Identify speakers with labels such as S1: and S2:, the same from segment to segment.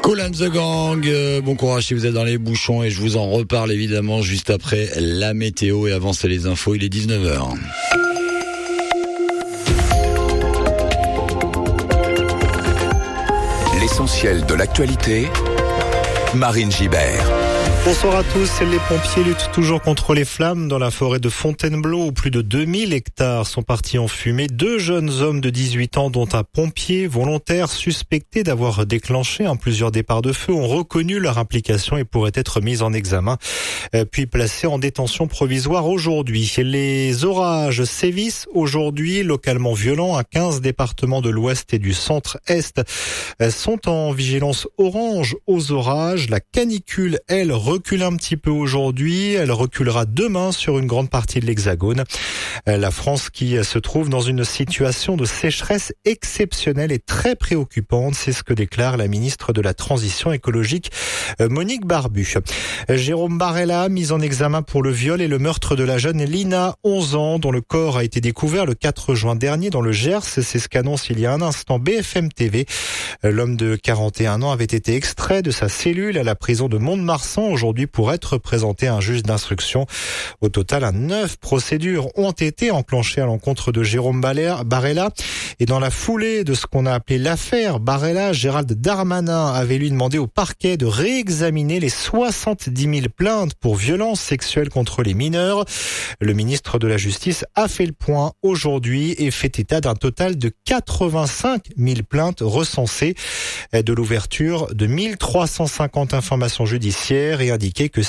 S1: Kool and the Gang, bon courage si vous êtes dans les bouchons et je vous en reparle évidemment juste après la météo et avant c'est les infos, il est 19h.
S2: L'essentiel de l'actualité, Marine Gibert.
S3: Bonsoir à tous. Les pompiers luttent toujours contre les flammes dans la forêt de Fontainebleau où plus de 2000 hectares sont partis en fumée. 2 jeunes hommes de 18 ans dont un pompier volontaire suspecté d'avoir déclenché plusieurs départs de feu ont reconnu leur implication et pourraient être mis en examen puis placés en détention provisoire aujourd'hui. Les orages sévissent aujourd'hui, localement violents. 15 départements de l'ouest et du centre-est sont en vigilance orange aux orages. La canicule, elle, recule un petit peu aujourd'hui, elle reculera demain sur une grande partie de l'Hexagone. La France qui se trouve dans une situation de sécheresse exceptionnelle et très préoccupante, c'est ce que déclare la ministre de la Transition écologique Monique Barbu. Jérôme Barella, mis en examen pour le viol et le meurtre de la jeune Lina, 11 ans, dont le corps a été découvert le 4 juin dernier dans le Gers. C'est ce qu'annonce il y a un instant BFM TV. L'homme de 41 ans avait été extrait de sa cellule à la prison de Mont-de-Marsan aujourd'hui pour être présenté à un juge d'instruction. Au total, 9 procédures ont été enclenchées à l'encontre de Jérôme Barella. Et dans la foulée de ce qu'on a appelé l'affaire Barella, Gérald Darmanin avait lui demandé au parquet de réexaminer les 70 000 plaintes pour violences sexuelles contre les mineurs. Le ministre de la Justice a fait le point aujourd'hui et fait état d'un total de 85 000 plaintes recensées, de l'ouverture de 1350 informations judiciaires et indiqué que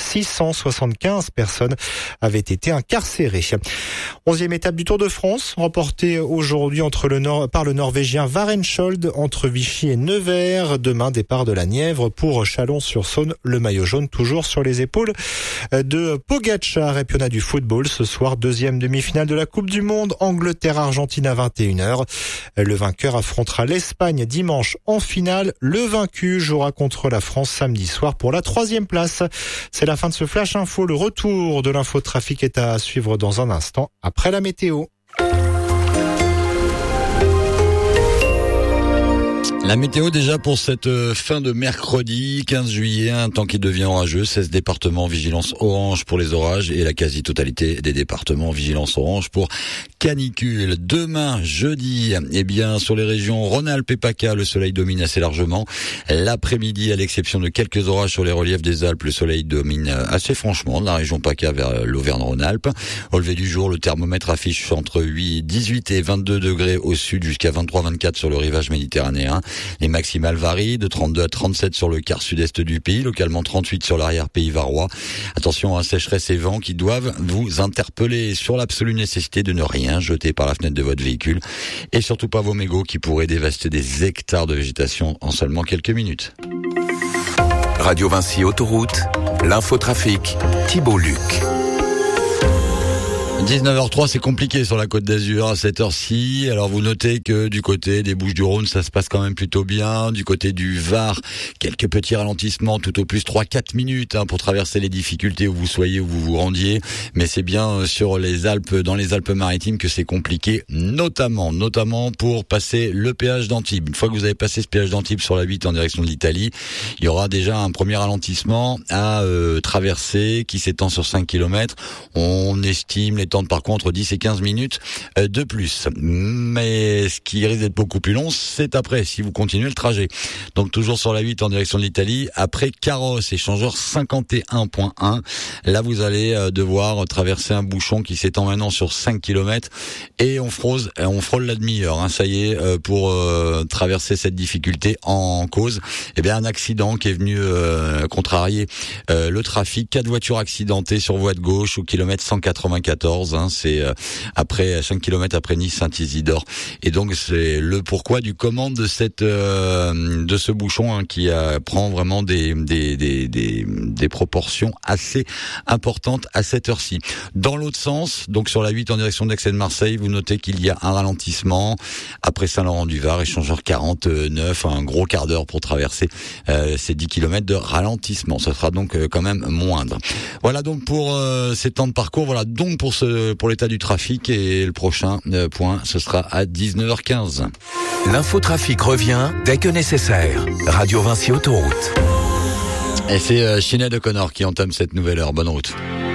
S3: 675 personnes avaient été incarcérées. 11e étape du Tour de France, remportée aujourd'hui par le Norvégien Varenskjold entre Vichy et Nevers. Demain, départ de la Nièvre pour Chalon-sur-Saône. Le maillot jaune toujours sur les épaules de Pogačar. Et puis on a du football ce soir, 2e demi-finale de la Coupe du Monde, Angleterre-Argentine à 21h. Le vainqueur affrontera l'Espagne dimanche en finale. Le vaincu jouera contre la France samedi soir pour la 3e place. C'est la fin de ce Flash Info. Le retour de l'infotrafic est à suivre dans un instant après la météo.
S1: La météo déjà pour cette fin de mercredi 15 juillet, un temps qui devient orageux, 16 départements en vigilance orange pour les orages et la quasi-totalité des départements en vigilance orange pour canicule. Demain, jeudi, sur les régions Rhône-Alpes et PACA, le soleil domine assez largement. L'après-midi, à l'exception de quelques orages sur les reliefs des Alpes, le soleil domine assez franchement de la région PACA vers l'Auvergne-Rhône-Alpes. Au lever du jour, le thermomètre affiche entre 18 et 22 degrés au sud jusqu'à 23-24 sur le rivage méditerranéen. Les maximales varient de 32 à 37 sur le quart sud-est du pays, localement 38 sur l'arrière-pays varois. Attention à sécheresse et vent qui doivent vous interpeller sur l'absolue nécessité de ne rien jeter par la fenêtre de votre véhicule et surtout pas vos mégots qui pourraient dévaster des hectares de végétation en seulement quelques minutes.
S2: Radio Vinci Autoroute, l'infotrafic, Thibault Luc.
S1: 19h03, c'est compliqué sur la Côte d'Azur à cette heure-ci. Alors vous notez que du côté des Bouches-du-Rhône, ça se passe quand même plutôt bien. Du côté du Var, quelques petits ralentissements, tout au plus 3-4 minutes pour traverser les difficultés où vous soyez, où vous vous rendiez. Mais c'est bien sur les Alpes, dans les Alpes-Maritimes que c'est compliqué, notamment pour passer le péage d'Antibes. Une fois que vous avez passé ce péage d'Antibes sur la 8 en direction de l'Italie, il y aura déjà un premier ralentissement à traverser qui s'étend sur 5 km. On estime les temps de parcours entre 10 et 15 minutes de plus. Mais ce qui risque d'être beaucoup plus long, c'est après, si vous continuez le trajet. Donc toujours sur la 8 en direction de l'Italie, après Carros, échangeur 51.1. Là, vous allez devoir traverser un bouchon qui s'étend maintenant sur 5 km et on frôle la demi-heure. Ça y est, pour traverser cette difficulté en cause. Un accident qui est venu contrarier le trafic. 4 voitures accidentées sur voie de gauche au kilomètre 194. C'est après 5 km après Nice Saint-Isidore. Et donc c'est le pourquoi du comment de ce bouchon qui prend vraiment des proportions assez importantes à cette heure-ci. Dans l'autre sens, donc sur la 8 en direction d'Aix et de Marseille, vous notez qu'il y a un ralentissement après Saint-Laurent-du-Var, échangeur 49, un gros quart d'heure pour traverser ces 10 km de ralentissement. Ça sera donc quand même moindre. Voilà donc pour ces temps de parcours. Voilà donc pour ce pour l'état du trafic et le prochain point, ce sera à 19h15.
S2: L'infotrafic revient dès que nécessaire. Radio Vinci Autoroute.
S1: Et c'est Sinéad O'Connor qui entame cette nouvelle heure. Bonne route.